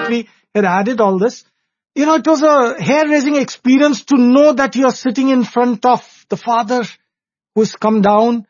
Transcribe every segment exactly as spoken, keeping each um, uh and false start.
we had added all this. You know, it was a hair-raising experience to know that you are sitting in front of the Father who has come down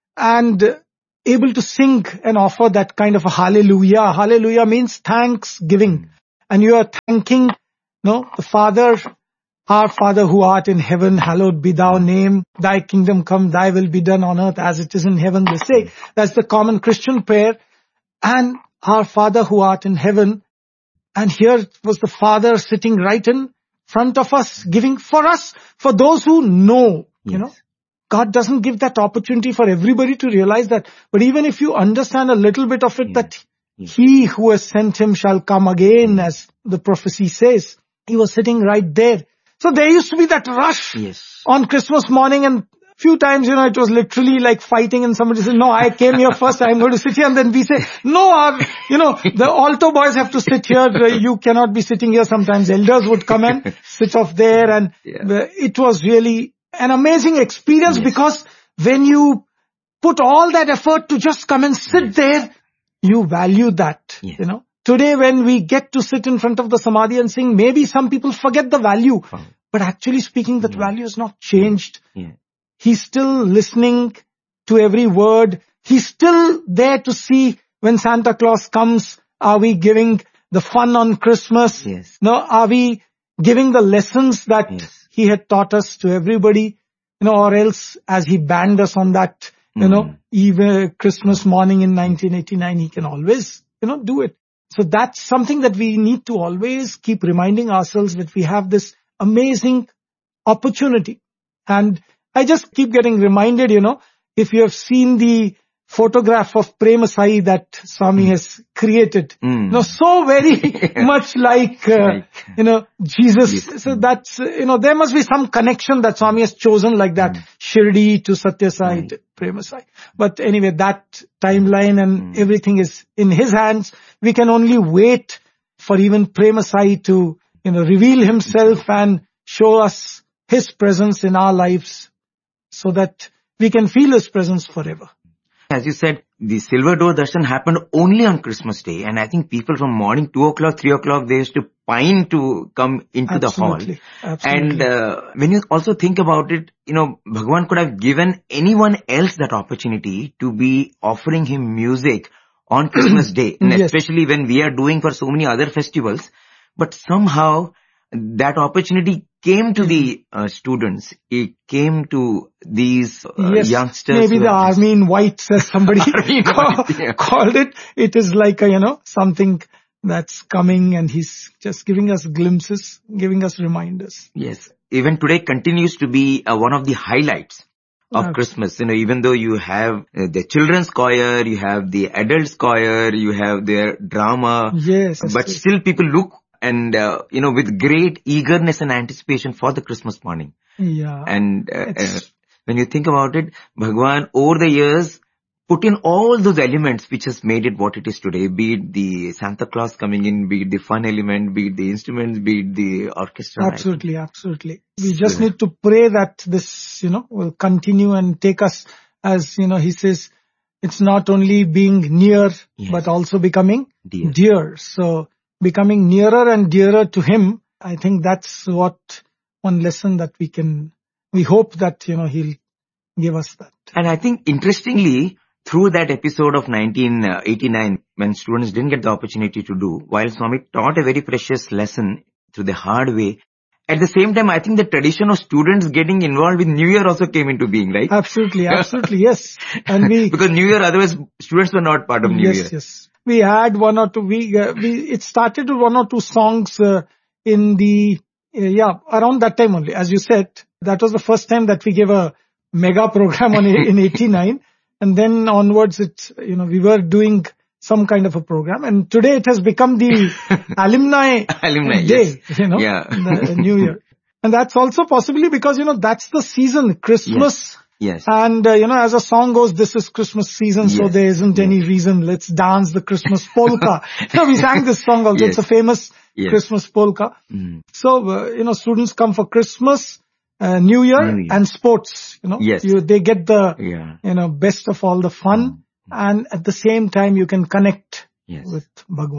and able to sing and offer that kind of a hallelujah. Hallelujah means thanksgiving. And you are thanking, no, the Father, our Father who art in heaven, hallowed be thy name. Thy kingdom come, thy will be done on earth as it is in heaven. They say that's the common Christian prayer. And our Father who art in heaven. And here was the Father sitting right in front of us, giving for us, for those who know, yes. you know. God doesn't give that opportunity for everybody to realize that. But even if you understand a little bit of it, yes. that yes. he who has sent him shall come again, as the prophecy says. He was sitting right there. So there used to be that rush yes. on Christmas morning, and few times, you know, it was literally like fighting, and somebody said, no, I came here first, I'm going to sit here. And then we say, no, our, you know, the altar boys have to sit here. You cannot be sitting here. Sometimes elders would come and sit off there. And yeah. it was really an amazing experience, yes. because when you put all that effort to just come and sit yes. there, you value that, yes. you know. Today when we get to sit in front of the Samadhi and sing, maybe some people forget the value, oh. but actually speaking, that yes. value has not changed. Yes. He's still listening to every word. He's still there to see when Santa Claus comes. Are we giving the fun on Christmas? Yes. No, are we giving the lessons that yes. he had taught us to everybody? You know, or else as he banned us on that, you mm. know, even Christmas morning in nineteen eighty-nine, he can always, you know, do it. So that's something that we need to always keep reminding ourselves, that we have this amazing opportunity. And I just keep getting reminded, you know, if you have seen the photograph of Prema Sai that Swami mm. has created, mm. you know, so very much like, uh, like, you know, Jesus. Yes. So that's, uh, you know, there must be some connection that Swami has chosen like that, mm. Shirdi to Satya Sai mm. to Prema Sai. But anyway, that timeline and mm. everything is in his hands. We can only wait for even Prema Sai to, you know, reveal himself and show us his presence in our lives, so that we can feel his presence forever. As you said, the Silver Door Darshan happened only on Christmas Day, and I think people from morning two o'clock, three o'clock, they used to pine to come into Absolutely. the hall. Absolutely. And uh, when you also think about it, you know, Bhagwan could have given anyone else that opportunity to be offering him music on Christmas Day, and yes. especially when we are doing for so many other festivals. But somehow that opportunity came to the uh, students. It came to these uh, yes, youngsters. Maybe the army in white, as somebody call, white, yeah. called it. It is like a, you know, something that's coming, and he's just giving us glimpses, giving us reminders. Yes. Even today continues to be uh, one of the highlights of okay. Christmas. You know, even though you have uh, the children's choir, you have the adults choir, you have their drama. Yes. But yes. still people look and, uh, you know, with great eagerness and anticipation for the Christmas morning. Yeah. And uh, uh, when you think about it, Bhagwan over the years put in all those elements which has made it what it is today. Be it the Santa Claus coming in, be it the fun element, be it the instruments, be it the orchestra. Absolutely, absolutely. We just need to pray that this, you know, will continue and take us, as, you know, he says, it's not only being near, yes. but also becoming dear. dear. So, becoming nearer and dearer to him, I think that's what one lesson that we can, we hope that, you know, he'll give us that. And I think interestingly, through that episode of nineteen eighty-nine, when students didn't get the opportunity to do, while Swami taught a very precious lesson through the hard way, at the same time, I think the tradition of students getting involved with New Year also came into being, right? Absolutely, absolutely, yes. And we because New Year, otherwise students were not part of New yes, Year. Yes, yes. We had one or two, we, uh, we, it started with one or two songs uh, in the, uh, yeah, around that time only. As you said, that was the first time that we gave a mega program on in eighty-nine. And then onwards, it's, you know, we were doing some kind of a program. And today it has become the alumni, alumni day, yes. you know, yeah. the New Year. And that's also possibly because, you know, that's the season, Christmas. Yes. yes. And, uh, you know, as a song goes, this is Christmas season, yes. so there isn't yes. any reason, let's dance the Christmas polka. You know, we sang this song also. Yes. It's a famous yes. Christmas polka. Mm. So, uh, you know, students come for Christmas, Uh, New Year, New Year and sports, you know, yes. you, they get the, yeah. you know, best of all the fun, mm. and at the same time you can connect yes. with Bhagwan.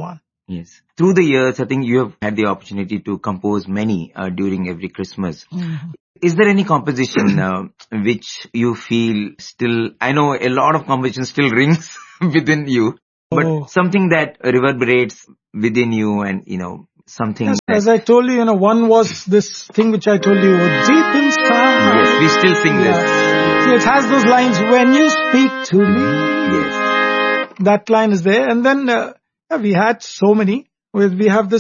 Yes. Through the years, I think you have had the opportunity to compose many uh, during every Christmas. Mm-hmm. Is there any composition uh, which you feel still, I know a lot of composition still rings within you, but Oh. something that reverberates within you and, you know, something Yes, that... as I told you, you know, one was this thing which I told you, deep inside. Yes, we still sing this. Yeah. See, it has those lines, when you speak to me. Yes. That line is there. And then uh, we had so many. We have this